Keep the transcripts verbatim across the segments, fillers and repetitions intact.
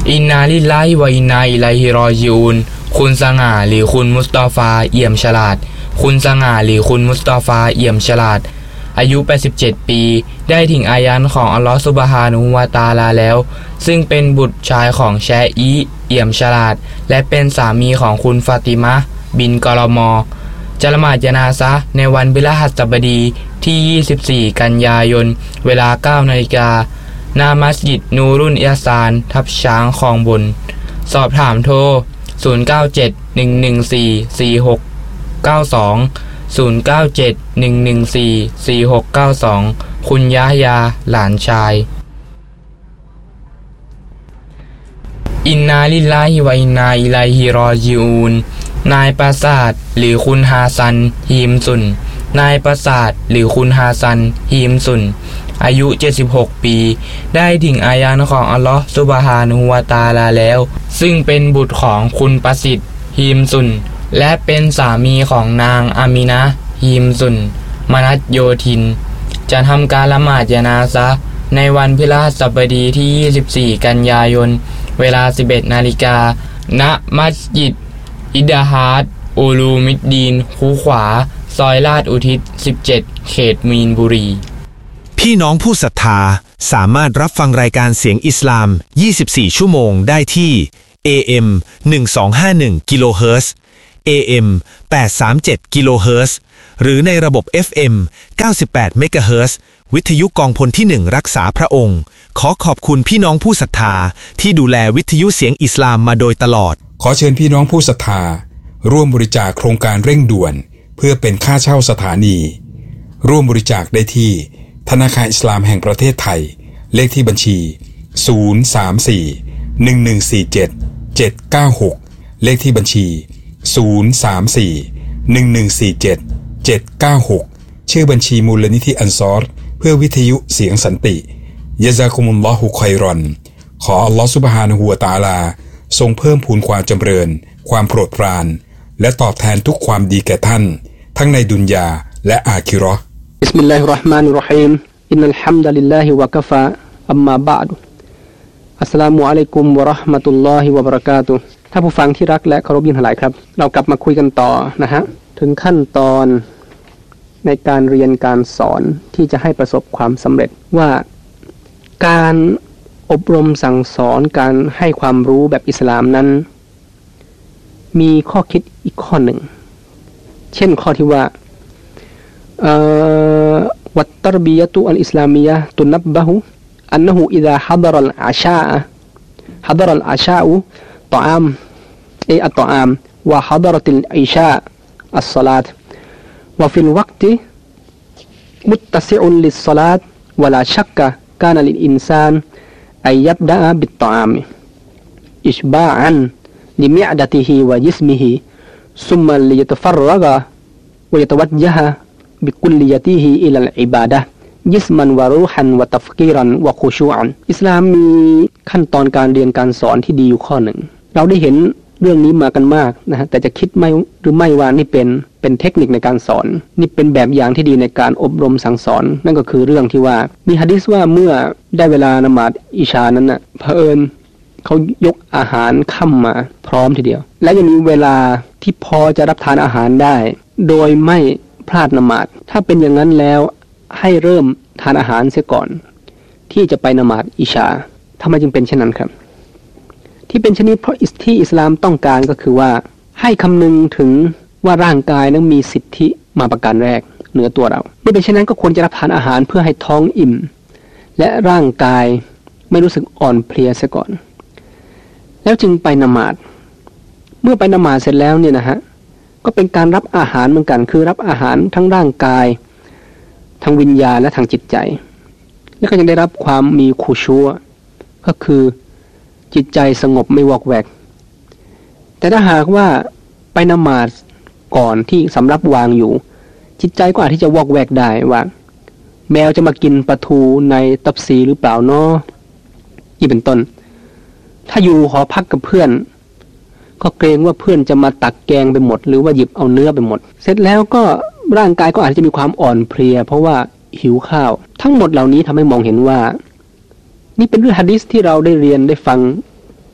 อินนาลิลลาฮิวะอินนาอิลัยฮิรอญิอูนคุณสง่าหรือคุณมุสตอฟาเอี่ยมฉลาดคุณสง่าหรือคุณมุสตอฟาเอี่ยมฉลาดอายุแปดสิบเจ็ดปีได้ถึงอายันของอัลลอฮฺซุบฮานะฮูวะตะอาลาแล้วซึ่งเป็นบุตรชายของแชอีเอี่ยมฉลาดและเป็นสามีของคุณฟาติมะห์บินกอลมอจะละหมาดญะนาซะห์ในวันพฤหัสบดีที่ยี่สิบสี่กันยายนเวลา เก้านาฬิกาณมัสยิดนูรุนอิห์ซานทับช้างคลองบนสอบถามโทรศูนย์ เก้า เจ็ด หนึ่ง หนึ่ง สี่ สี่ หก เก้า สองศูนย์ เก้า เจ็ด หนึ่ง หนึ่ง สี่ สี่ หก เก้า สองคุณยะฮยาหลานชายอินนาลิลลาฮิวะอินนาอิลัยฮิรอญิอูนนายปราสาทหรือคุณฮาซันฮีมสุนนายปราสาทหรือคุณฮาซันฮีมสุนอายุเจ็ดสิบหกปีได้ถึงอายันของอัลลอฮฺซุบฮานะฮูวะตะอาลาแล้วซึ่งเป็นบุตรของคุณประสิทธิ์ฮีมสุนและเป็นสามีของนางอามินะห์ฮีมสุนมนัสโยธินจะทำการละหมาดญะนาซะห์ในวันพฤหัสบดีที่ยี่สิบสี่กันยายนเวลา สิบเอ็ดนาฬิกาณมัสยิดอิดะฮาดอูลูมิดดีนคูขวาซอยลาดอุทิศสิบเจ็ดเขตมีนบุรีพี่น้องผู้ศรัทธาสามารถรับฟังรายการเสียงอิสลามยี่สิบสี่ชั่วโมงได้ที่ เอ เอ็ม หนึ่งพันสองร้อยห้าสิบเอ็ด กิโลเฮิรตซ์ เอ เอ็ม แปดร้อยสามสิบเจ็ด กิโลเฮิรตซ์ หรือในระบบ เอฟ เอ็ม เก้าสิบแปด เมกะเฮิรตซ์ วิทยุกองพลที่หนึ่งรักษาพระองค์ขอขอบคุณพี่น้องผู้ศรัทธาที่ดูแลวิทยุเสียงอิสลามมาโดยตลอดขอเชิญพี่น้องผู้ศรัทธาร่วมบริจาคโครงการเร่งด่วนเพื่อเป็นค่าเช่าสถานีร่วมบริจาคได้ที่ธนาคารอิสลามแห่งประเทศไทยเลขที่บัญชีศูนย์ สาม สี่ หนึ่ง หนึ่ง สี่ เจ็ด เจ็ด เก้า หกเลขที่บัญชีศูนย์ สาม สี่ หนึ่ง หนึ่ง สี่ เจ็ด เจ็ด เก้า หกชื่อบัญชีมูลนิธิอันซอรเพื่อวิทยุเสียงสันติยะซากุมุลลอฮุค็อยรอนขออัลลอฮฺซุบฮานะฮูวะตะอาลาทรงเพิ่มพูนความจำเริญความโปรดปรานและตอบแทนทุกความดีแก่ท่านทั้งในดุนยาและอาคิเราะห์บิสมิลลาฮิรเราะห์มานิรเราะฮีมอินนัลฮัมดะลิลลาฮิวะกะฟาอัมมาบะอ์ดุอัสสลามุอะลัยกุมวะเราะห์มะตุลลอฮิวะบะเราะกาตุฮ์ท่านผู้ฟังที่รักและเคารพยิ่งทั้งหลายครับเรากลับมาคุยกันต่อนะฮะถึงขั้นตอนในการเรียนการสอนที่จะให้ประสบความสำเร็จว่าการอบรมสั่งสอนการให้ความรู้แบบอิสลามนั้นมีข้อคิดอีกข้อหนึ่งเช่นข้อที่ว่าวัตตรบียะตุอัลอิสลามียะตุนับบะฮุอันนะฮูอิซาฮัดรัลอาชาฮัดรัลอาชาตออามเออัตตออามวะฮัดรัติลอิชาอัสศอลาตวะฟิลวักติมุตตะซิอุนลิศศอลาตวะลาชักกะกานะลิลอินซานอัยยับดะบิตตออามอิชบาอันลิมิอดะติฮิวะญิสมิฮิซุมมะลิยะตะฟัรรกะวะยะตะวัจญะฮะบิกุลลิยะติฮิอิลัลอิบาดะฮ์ยิสมันวะรูฮันวะตัฟกีรันวะคุชูอันอิสลามมีขั้นตอนการเรียนการสอนที่ดีอยู่ข้อหนึ่งเราได้เห็นเรื่องนี้มากันมากนะฮะแต่จะคิดไม่หรือไม่ว่านี่เป็นเป็นเทคนิคในการสอนนี่เป็นแบบอย่างที่ดีในการอบรมสั่งสอนนั่นก็คือเรื่องที่ว่ามีหะดีษว่าเมื่อได้เวลาละหมาดอิชานั้นน่ะเผอิญเขายกอาหารค่ำมาพร้อมทีเดียวและยังมีเวลาที่พอจะรับทานอาหารได้โดยไม่พลาดละหมาดถ้าเป็นอย่างนั้นแล้วให้เริ่มทานอาหารเสียก่อนที่จะไปละหมาดอิชาทำไมจึงเป็นเช่นนั้นครับที่เป็นเช่นนี้เพราะที่อิสลามต้องการก็คือว่าให้คำนึงถึงว่าร่างกายนั้นมีสิทธิมาประการแรกเหนือตัวเราเมื่อเป็นเช่นนั้นก็ควรจะรับทานอาหารเพื่อให้ท้องอิ่มและร่างกายไม่รู้สึกอ่อนเพลียเสียก่อนแล้วจึงไปละหมาดเมื่อไปละหมาดเสร็จแล้วเนี่ยนะฮะก็เป็นการรับอาหารเหมือนกันคือรับอาหารทั้งร่างกายทั้งวิญญาณและทางจิตใจและก็ยังได้รับความมีคุชูอ์ก็คือจิตใจสงบไม่วอกแวกแต่ถ้าหากว่าไปละหมาดก่อนที่สำรับวางอยู่จิตใจก็อาจที่จะวอกแวกได้ว่าแมวจะมากินปลาทูในตับซีหรือเปล่าเนาะนี่เป็นต้นถ้าอยู่หอพักกับเพื่อนก็เกรงว่าเพื่อนจะมาตักแกงไปหมดหรือว่าหยิบเอาเนื้อไปหมดเสร็จแล้วก็ร่างกายก็อาจจะมีความอ่อนเพลียเพราะว่าหิวข้าวทั้งหมดเหล่านี้ทำให้มองเห็นว่านี่เป็นเรื่องหะดีษที่เราได้เรียนได้ฟัง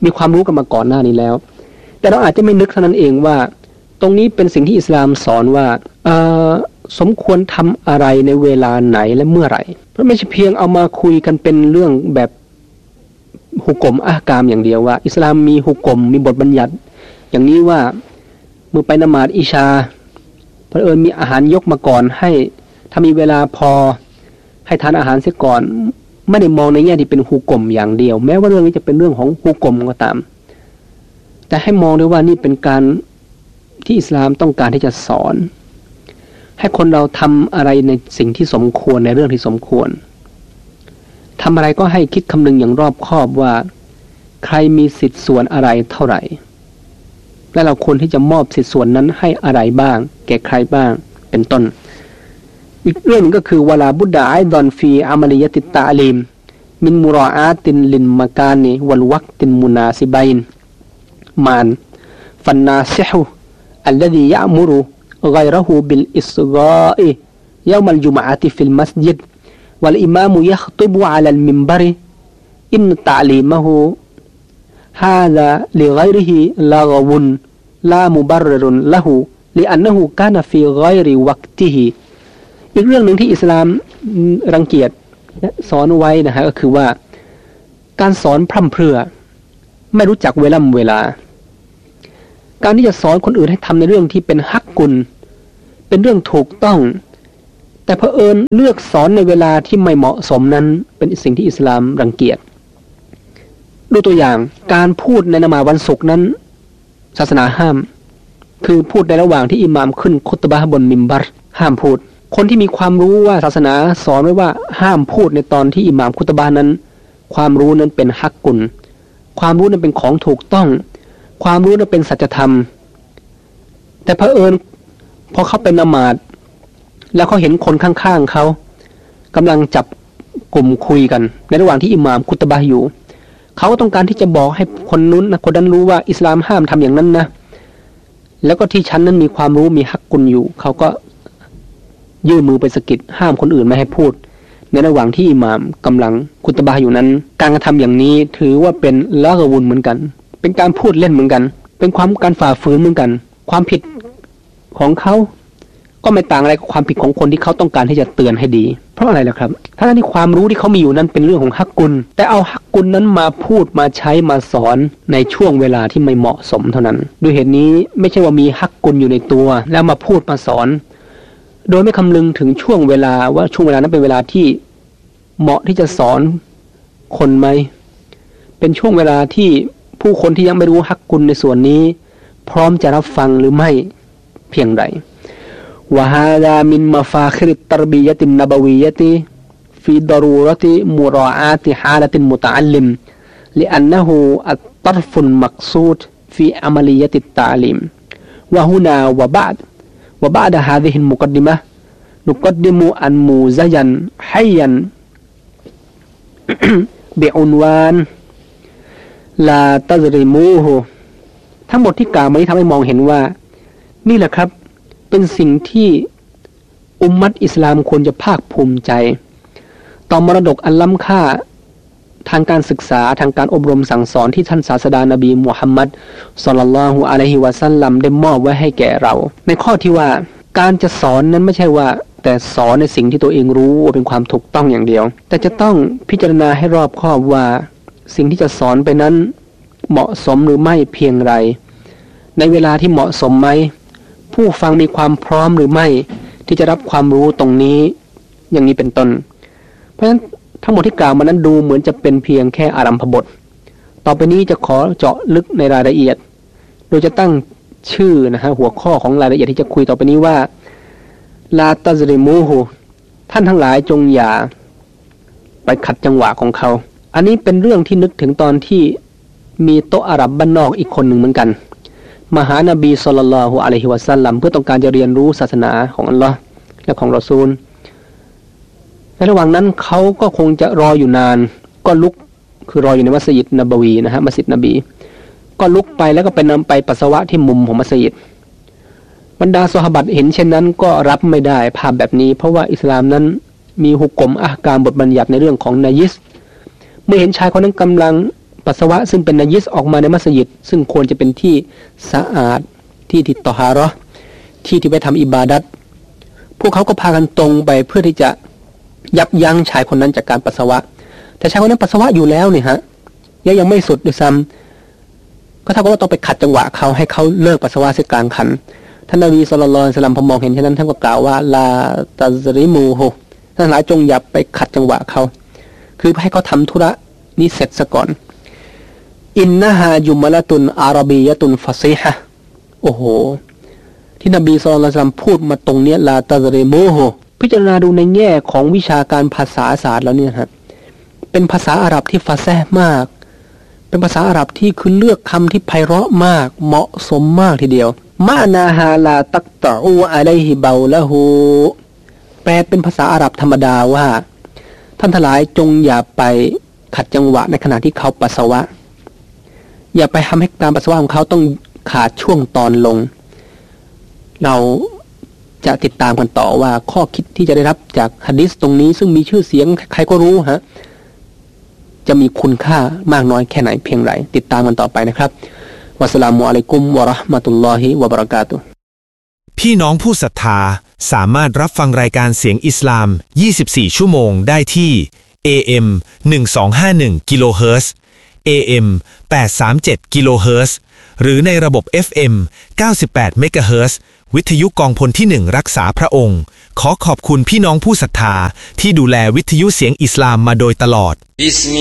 มีความรู้กันมาก่อนหน้านี้แล้วแต่เราอาจจะไม่นึกเท่านั้นเองว่าตรงนี้เป็นสิ่งที่อิสลามสอนว่าเอ่อสมควรทำอะไรในเวลาไหนและเมื่อไหร่เพราะไม่ใช่เพียงเอามาคุยกันเป็นเรื่องแบบฮุกมอะห์กามอย่างเดียวว่าอิสลามมีฮุกมมีบทบัญญัติอย่างนี้ว่าเมื่อไปนมาดอิชาเผอิญมีอาหารยกมาก่อนให้ถ้ามีเวลาพอให้ทานอาหารเสียก่อนไม่ได้มองในแง่ที่เป็นฮุกมอย่างเดียวแม้ว่าเรื่องนี้จะเป็นเรื่องของฮุกมก็ตามแต่ให้มองด้วยว่านี่เป็นการที่อิสลามต้องการที่จะสอนให้คนเราทำอะไรในสิ่งที่สมควรในเรื่องที่สมควรทำอะไรก็ให้คิดคำนึงอย่างรอบคอบว่าใครมีสิทธิ์ส่วนอะไรเท่าไหร่และเราควรที่จะมอบสิทธิ์ส่วนนั้นให้อะไรบ้างแก่ใครบ้างเป็นต้นอีกเรื่องนึงก็คือวลาบุดดะไอดอนฟีอามัลิยะติตตะลีมมินมุรออาตินลินมะกานิวัลวักตินมุนาซิบัยนมานฟันนาซิฮุالذي يأمر غيره بالإصغاء يوم الجمعة في المسجد والإمام يخطب على المنبر إن تعليمه هذا لغيره لغو لا مبرر له لأنه كان في غير وقته อีกเรื่องหนึ่งที่อิสลามรังเกียจสอนไว้นะฮะก็คือว่าการสอนพร่ำเพรื่อไม่รู้จักเวลาเวลาการที่จะสอนคนอื่นให้ทำในเรื่องที่เป็นฮักกุลเป็นเรื่องถูกต้องแต่เผอิญเลือกสอนในเวลาที่ไม่เหมาะสมนั้นเป็นสิ่งที่อิสลามรังเกียจดูตัวอย่างการพูดในนมาวันศุกร์นั้นศาสนาห้ามคือพูดในระหว่างที่อิหม่ามขึ้นคุตบะห์บนมิมบัรห้ามพูดคนที่มีความรู้ว่าศาสนาสอนไว้ว่าห้ามพูดในตอนที่อิหม่ามคุตบะห์นั้นความรู้นั้นเป็นฮักกุลความรู้นั้นเป็นของถูกต้องความรู้นั้นเป็นสัจธรรมแต่เผอิญพอเขาเป็นละหมาดแล้วเขาเห็นคนข้างๆเขากำลังจับกลุ่มคุยกันในระหว่างที่อิหม่ามคุตบะห์อยู่เขาก็ต้องการที่จะบอกให้คนนู้นนะคนนั้นรู้ว่าอิสลามห้ามทำอย่างนั้นนะแล้วก็ที่ฉันนั้นมีความรู้มีฮักกุลอยู่เขาก็ยื่นมือไปสะกิดห้ามคนอื่นไม่ให้พูดในระหว่างที่อิหม่ามกำลังคุตบะห์อยู่นั้นการกระทำอย่างนี้ถือว่าเป็นละกะวุนเหมือนกันเป็นการพูดเล่นเหมือนกันเป็นความการฝ่าฝืนเหมือนกันความผิดของเขาก็ไม่ต่างอะไรกับความผิดของคนที่เขาต้องการที่จะเตือนให้ดีเพราะอะไรล่ะครับถ้าที่ความรู้ที่เขามีอยู่นั้นเป็นเรื่องของฮักกุลแต่เอาฮักกุลนั้นมาพูดมาใช้มาสอนในช่วงเวลาที่ไม่เหมาะสมเท่านั้นด้วยเหตุนี้ไม่ใช่ว่ามีฮักกุลอยู่ในตัวแล้วมาพูดมาสอนโดยไม่คำนึงถึงช่วงเวลาว่าช่วงเวลานั้นเป็นเวลาที่เหมาะที่จะสอนคนไหมเป็นช่วงเวลาที่ผู้คนที่ยังไม่รู้ฮักกุลในส่วนนี้พร้อมจะรับฟังหรือไม่เพียงใดวะฮาดามินมาฟาคิริตตรบียะตินนบวียะติฟีดรูรติมุราอาติฮาลตินมุตะอัลลิมلأنه الطرف المقصود في عملية التعليم وهنا وبعد وبعد هذه المقدمة نقدم أنموذجا حيا بعنوان لا تظلموه ทั้งหมดที่กล่าวมานี้ทำให้มองเห็นว่านี่แหละครับเป็นสิ่งที่อุมมัตอิสลามควรจะภาคภูมิใจต่อมรดกอันล้ำค่าทางการศึกษาทางการอบรมสั่งสอนที่ท่านศาสดานบีมุฮัมมัดศ็อลลัลลอฮุอะลัยฮิวะซัลลัมได้มอบไว้ให้แก่เราในข้อที่ว่าการจะสอนนั้นไม่ใช่ว่าแต่สอนในสิ่งที่ตัวเองรู้ว่าเป็นความถูกต้องอย่างเดียวแต่จะต้องพิจารณาให้รอบคอบว่าสิ่งที่จะสอนไปนั้นเหมาะสมหรือไม่เพียงไรในเวลาที่เหมาะสมไหมผู้ฟังมีความพร้อมหรือไม่ที่จะรับความรู้ตรงนี้อย่างนี้เป็นต้นเพราะฉะนั้นทั้งหมดที่กล่าวมานั้นดูเหมือนจะเป็นเพียงแค่อารัมภบทต่อไปนี้จะขอเจาะลึกในรายละเอียดโดยจะตั้งชื่อนะฮะหัวข้อของรายละเอียดที่จะคุยต่อไปนี้ว่าลาตัซริมูฮูท่านทั้งหลายจงอย่าไปขัดจังหวะของเขาอันนี้เป็นเรื่องที่นึกถึงตอนที่มีโต๊ะอาหรับบ้านนอกอีกคนหนึ่งเหมือนกันมาหานบีศ็อลลัลลอฮุอะลัยฮิวะซัลลัมเพื่อต้องการจะเรียนรู้ศาสนาของอัลลอฮ์และของรอซูลในระหว่างนั้นเขาก็คงจะรออยู่นานก็ลุกคือรออยู่ในมัสยิดนบวีนะฮะมัสยิดนบีก็ลุกไปแล้วก็ไปนำไปปัสสาวะที่มุมของมัสยิดบรรดาซอฮาบะห์เห็นเช่นนั้นก็รับไม่ได้ภาพแบบนี้เพราะว่าอิสลามนั้นมีฮุกมอะห์กามบทบัญญัติในเรื่องของนายิสเมื่อเห็นชายคนนั้นกำลังปัสสาวะซึ่งเป็นนายิสออกมาในมัสยิดซึ่งควรจะเป็นที่สะอาดที่ที่ตอฮาเราะห์ที่ที่ไปทำอิบาดัตพวกเขาก็พากันตรงไปเพื่อที่จะยับยั้งชายคนนั้นจากการปัสสาวะแต่ชายคนนั้นปัสสาวะอยู่แล้วเนี่ยฮะยังยังไม่สุดด้วยซ้ำก็เท่ากับว่าต้องไปขัดจังหวะเขาให้เขาเลิกปัสสาวะเสียกลางคันท่านนบีศ็อลลัลลอฮุอะลัยฮิวะซัลลัมพอมองเห็นเช่นนั้นท่านก็กล่าวว่าลาตัซริมูฮุท่านหลายจงอย่าไปขัดจังหวะเขาคือให้เขาทำธุระนี้เสร็จซะก่อนอินนะฮาจุมละตุนอาราบียะตุนฟาซีฮะโอ้โหที่นบีศ็อลลัลลอฮุอะลัยฮิวะซัลลัมพูดมาตรงเนี้ยลาตัซริมูฮุพิจารณาดูในแง่ของวิชาการภาษาศาสตร์แล้วเนี่ยฮะเป็นภาษาอาหรับที่ฟาแซห์มากเป็นภาษาอาหรับที่คือเลือกคำที่ไพเราะมากเหมาะสมมากทีเดียวมานาฮาลาตักตะอูอะลัยฮิเบาละฮูแปลเป็นภาษาอาหรับธรรมดาว่าท่านทั้งหลายจงอย่าไปขัดจังหวะในขณะที่เขาปัสสาวะอย่าไปทำให้การปัสสาวะของเขาต้องขาดช่วงตอนลงเราจะติดตามกันต่อว่าข้อคิดที่จะได้รับจากหะดีษตรงนี้ซึ่งมีชื่อเสียงใครก็รู้ฮะจะมีคุณค่ามากน้อยแค่ไหนเพียงไรติดตามกันต่อไปนะครับวัสสลามุอะลัยกุมวะเราะห์มะตุลลอฮิวะบะเราะกาตุฮ์พี่น้องผู้ศรัทธาสามารถรับฟังรายการเสียงอิสลามยี่สิบสี่ชั่วโมงได้ที่ เอ เอ็ม หนึ่งสองห้าหนึ่ง กิโลเฮิรตซ์ เอ เอ็ม แปดสามเจ็ด กิโลเฮิรตซ์หรือในระบบ เอฟ เอ็ม เก้าสิบแปด เมกะเฮิรตซ์วิทยุกองพลที่หนึ่งรักษาพระองค์ขอขอบคุณพี่น้องผู้ศรัทธาที่ดูแลวิทยุเสียงอิสลามมาโดยตลอด